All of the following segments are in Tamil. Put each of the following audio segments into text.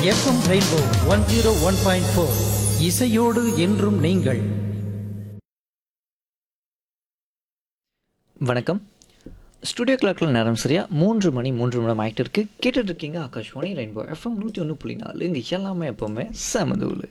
எஃப்எம் ரெயின்போ 101.4 இசையோடு என்றும் நீங்கள். வணக்கம். ஸ்டுடியோ கிளாக்கில் நேரம் சரியா 3 மணி ஆகிட்டு இருக்கு. கேட்டுட்டு இருக்கீங்க ஆகாஷ்வாணி ரெயின்போ எஃப்எம் 101.4. இங்கே எல்லாமே எப்போவுமே செமதூள்.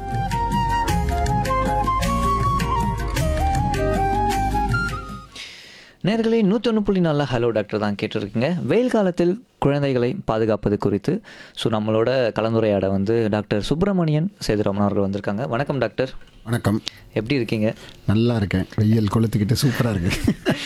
நேர்களே 101.4 ஹலோ டாக்டர் தான் கேட்டுருக்கீங்க. வெயில் காலத்தில் குழந்தைகளை பாதுகாப்பது குறித்து நம்மளோட கலந்துரையாட டாக்டர் சுப்பிரமணியன் சேதுராமன் அவர்கள் வந்திருக்காங்க. வணக்கம் டாக்டர். வணக்கம். எப்படி இருக்கீங்க? நல்லா இருக்கேன். வெயில் கொளுத்துக்கிட்டு சூப்பராக இருக்கு.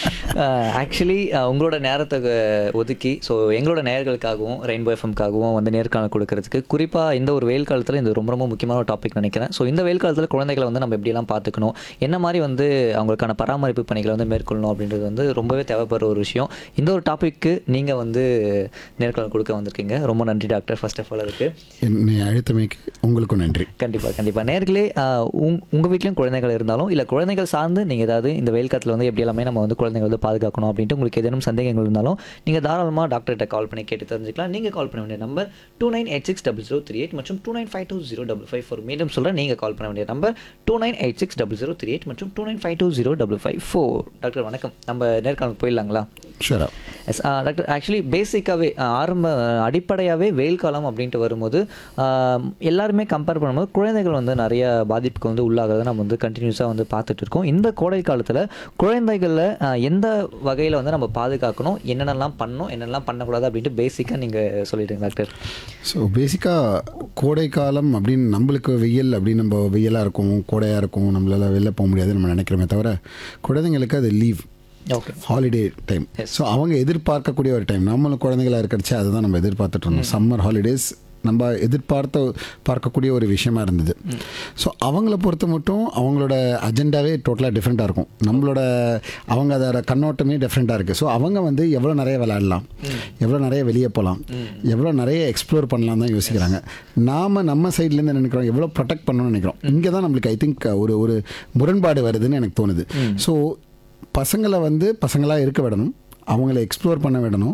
ஆக்சுவலி உங்களோட நேரத்தை ஒதுக்கி எங்களோட நேயர்களுக்காகவும் ரெயின்போ எஃப்எம்காகவும் நேர்காணல் கொடுக்கறதுக்கு குறிப்பாக இந்த ஒரு வெயில் காலத்தில் இந்த ரொம்ப ரொம்ப முக்கியமான ஒரு டாபிக் நினைக்கிறேன். இந்த வெயில் காலத்தில் குழந்தைகளை நம்ம எப்படியெல்லாம் பார்த்துக்கணும், என்ன மாதிரி அவங்களுக்கான பராமரிப்பு பணிகளை மேற்கொள்ளணும் அப்படின்றது ரொம்பவே தேவைப்படுற ஒரு விஷயம். இந்த ஒரு டாப்பிக்கு நீங்கள் நேர்காணல் கொடுக்க வந்திருக்கீங்க. ரொம்ப நன்றி டாக்டர். ஃபர்ஸ்ட் ஆஃப் ஆல் அதுக்கு என்னை அழைத்தமைக்கு உங்களுக்கும் நன்றி. கண்டிப்பாக நேர்களே, உங்கள் வீட்லேயும் குழந்தைகள் இருந்தாலும் இல்லை குழந்தைகள் சார்ந்து நீங்கள் ஏதாவது இந்த வெயில் காலத்தில் எப்படி எல்லாமே நம்ம குழந்தைகள் பாதுகாக்கணும் அப்படின்ட்டு உங்களுக்கு ஏதேனும் சந்தேகங்கள் இருந்தாலும் நீங்கள் தாராளமாக டாக்டர்கிட்ட கால் பண்ணி கேட்டு தெரிஞ்சுக்கலாம். நீங்கள் கால் பண்ண வேண்டிய நம்பர் 29860038 மற்றும் 29520554. மீண்டும் சொல்கிறேன், நீங்கள் கால் பண்ண வேண்டிய நம்பர் 29860038 மற்றும் 29520554. டாக்டர் வணக்கம். நம்ம நேர்காணல் போயிடலாங்களா? ஷூரா. Yes doctor. ஆக்சுவலி பேசிக்காகவே அடிப்படையாகவே வெயில் காலம் அப்படின்ட்டு வரும்போது எல்லாருமே கம்பேர் பண்ணும்போது குழந்தைகள் நிறைய பாதிப்புக்கு உள்ளாகிறத நம்ம கண்டினியூஸாக பார்த்துட்டு இருக்கோம். இந்த கோடை காலத்தில் குழந்தைகளில் எந்த வகையில் நம்ம பாதுகாக்கணும், என்னென்னலாம் பண்ணணும், என்னென்னலாம் பண்ணக்கூடாது அப்படின்ட்டு பேசிக்காக நீங்கள் சொல்லிடுங்க டாக்டர். ஸோ பேசிக்காக கோடை காலம் அப்படின்னு நம்மளுக்கு வெயில் அப்படின்னு நம்ம வெயிலாக இருக்கும், கோடையாக இருக்கும், நம்மளால் வெளில போக முடியாதுன்னு நம்ம நினைக்கிறோமே தவிர குழந்தைங்களுக்கு அது leave, okay, holiday time. So அவங்க எதிர்பார்க்கக்கூடிய ஒரு டைம். நம்மளும் குழந்தைகளாக இருக்கிறச்சு அதுதான் நம்ம எதிர்பார்த்துட்டு இருந்தோம். சம்மர் ஹாலிடேஸ் நம்ம பார்க்கக்கூடிய ஒரு விஷயமா இருந்தது. ஸோ அவங்கள பொறுத்த மட்டும் அவங்களோட அஜெண்டாவே டோட்டலாக டிஃப்ரெண்ட்டாக இருக்கும். நம்மளோட அவங்க அதோட கண்ணோட்டமே டிஃப்ரெண்ட்டாக இருக்குது. ஸோ அவங்க எவ்வளோ நிறைய விளையாடலாம், எவ்வளோ நிறைய வெளியே போகலாம், எவ்வளோ நிறைய எக்ஸ்ப்ளோர் பண்ணலாம் தான் யோசிக்கிறாங்க. நம்ம சைட்லேருந்து நினைக்கிறோம் எவ்வளோ ப்ரொடெக்ட் பண்ணணும்னு நினைக்கிறோம். இங்கே தான் நம்மளுக்கு ஐ திங்க் ஒரு முரண்பாடு வருதுன்னு எனக்கு தோணுது. ஸோ பசங்களை பசங்களாக இருக்க விடணும், அவங்கள எக்ஸ்ப்ளோர் பண்ண விடணும்.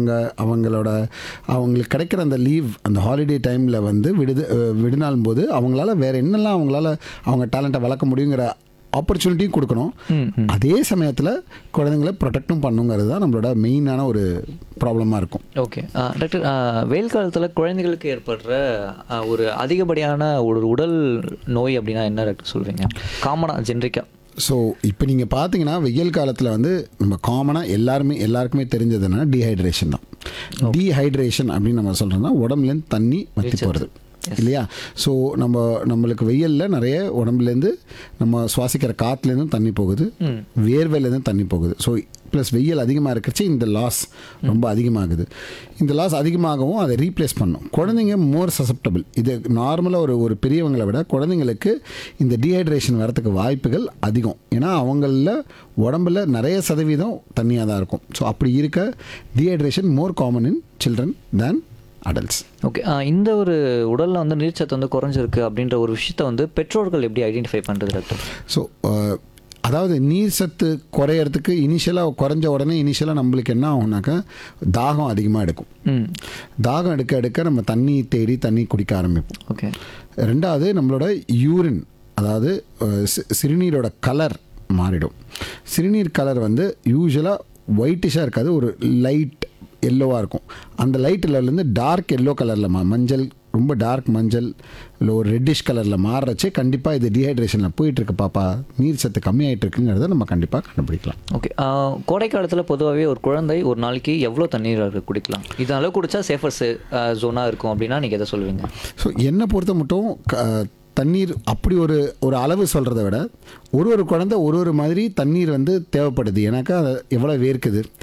அவங்களுக்கு கிடைக்கிற அந்த லீவ், அந்த ஹாலிடே டைமில் விடுநாளும் போது அவங்களால வேறு என்னெல்லாம் அவங்க டேலண்ட்டை வளர்க்க முடியுங்கிற ஆப்பர்ச்சுனிட்டியும் கொடுக்கணும். அதே சமயத்தில் குழந்தைங்களை ப்ரொடெக்டும் பண்ணுங்கிறது தான் நம்மளோட மெயினான ஒரு ப்ராப்ளமாக இருக்கும். Okay doctor. வெயில் காலத்தில் குழந்தைகளுக்கு ஏற்படுற ஒரு அதிகப்படியான ஒரு உடல் நோய் அப்படின்னா என்ன டாக்டர் சொல்கிறீங்க? காமனாக ஜென்ரிக்காக. ஸோ இப்போ நீங்கள் பார்த்தீங்கன்னா வெயில் காலத்தில் நம்ம காமனாக எல்லாருக்குமே தெரிஞ்சதுன்னா டீஹைட்ரேஷன் தான். டீஹைட்ரேஷன் அப்படின்னு நம்ம சொல்கிறோம்னா உடம்புலேருந்து தண்ணி வற்றி போகிறது இல்லையா? ஸோ நம்மளுக்கு வெயிலில் நிறைய உடம்புலேருந்து நம்ம சுவாசிக்கிற காற்றுலேருந்தும் தண்ணி போகுது, வேர்வையிலேருந்து தண்ணி போகுது. ஸோ ப்ளஸ் வெயில் அதிகமாக இருக்கிறச்சு இந்த லாஸ் ரொம்ப அதிகமாகுது. இந்த லாஸ் அதிகமாகவும் அதை ரீப்ளேஸ் பண்ணும். குழந்தைங்க மோர் சசப்டபிள். இது நார்மலாக ஒரு பெரியவங்களை விட குழந்தைங்களுக்கு இந்த டீஹைட்ரேஷன் வரத்துக்கு வாய்ப்புகள் அதிகம். ஏன்னா அவங்களில் உடம்புல நிறைய சதவீதம் தண்ணியாக தான் இருக்கும். ஸோ அப்படி இருக்க dehydration more common in children than adults. Okay. இந்த ஒரு உடலில் நீர்ச்சத்து குறைஞ்சிருக்கு அப்படின்ற ஒரு விஷயத்தை பெற்றோர்கள் எப்படி ஐடென்டிஃபை பண்ணுறது டாக்டர்? ஸோ அதாவது நீர் சத்து குறையிறதுக்கு குறைஞ்ச உடனே நம்மளுக்கு என்ன ஆகும்னாக்கா தாகம் அதிகமாக எடுக்கும். தாகம் எடுக்க நம்ம தண்ணி குடிக்க ஆரம்பிப்போம். ஓகே. ரெண்டாவது நம்மளோட யூரின், அதாவது சிறுநீரோட கலர் மாறிடும். சிறுநீர் கலர் யூஸ்வலாக ஒயிட்டிஷாக இருக்காது, ஒரு லைட் எல்லோவாக இருக்கும். அந்த லைட் எல்லோலேருந்து டார்க் எல்லோ கலரில் மஞ்சள், ரொம்ப டார்க் மஞ்சள் இல்லை ஒரு ரெட்டிஷ் கலரில் மாறுறச்சே கண்டிப்பாக இது டீஹைட்ரேஷனில் போயிட்டுருக்கு பாப்பா, நீர் சத்து கம்மியாகிட்டு இருக்குங்கிறத நம்ம கண்டிப்பாக கண்டுபிடிக்கலாம். ஓகே. கோடை காலத்தில் பொதுவாகவே ஒரு குழந்தை ஒரு நாளைக்கு எவ்வளோ தண்ணீர் குடிக்கலாம்? இது அளவு குடித்தா சேஃபர் ஜோனாக இருக்கும் அப்படின்னா நீங்கள் எதை சொல்லுவீங்க? ஸோ என்னை பொறுத்த மட்டும் தண்ணீர் அப்படி ஒரு அளவு சொல்கிறத விட ஒரு குழந்தை ஒரு மாதிரி தண்ணீர் தேவைப்படுது. ஏன்னாக்கா எவ்வளோ வேர்க்குது,